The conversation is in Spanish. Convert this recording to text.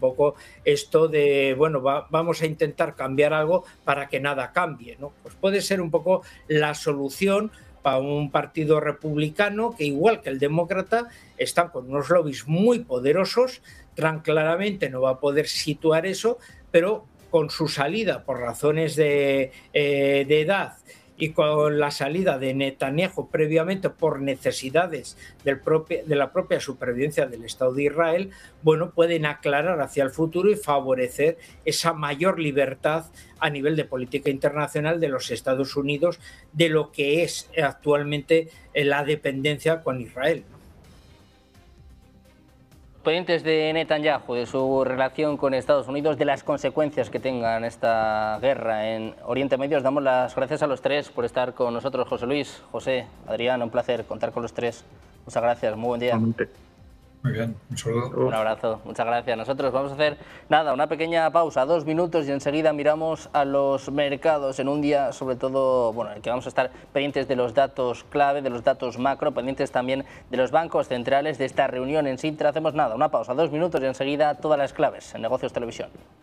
poco esto de, bueno, vamos a intentar cambiar algo para que nada cambie, ¿no? Pues puede ser un poco la solución para un partido republicano que, igual que el demócrata, están con unos lobbies muy poderosos. Trump claramente no va a poder situar eso, pero con su salida por razones de edad y con la salida de Netanyahu previamente por necesidades de la propia supervivencia del Estado de Israel, bueno, pueden aclarar hacia el futuro y favorecer esa mayor libertad a nivel de política internacional de los Estados Unidos de lo que es actualmente la dependencia con Israel. Pendientes de Netanyahu, de su relación con Estados Unidos, de las consecuencias que tengan esta guerra en Oriente Medio. Os damos las gracias a los tres por estar con nosotros. José Luis, José, Adrián, un placer contar con los tres. Muchas gracias, muy buen día. Muy bien, un saludo. Un abrazo, muchas gracias. Nosotros vamos a hacer una pequeña pausa, 2 minutos, y enseguida miramos a los mercados en un día, sobre todo, bueno, en el que vamos a estar pendientes de los datos clave, de los datos macro, pendientes también de los bancos centrales, de esta reunión en Sintra. Hacemos una pausa, 2 minutos, y enseguida todas las claves en Negocios Televisión.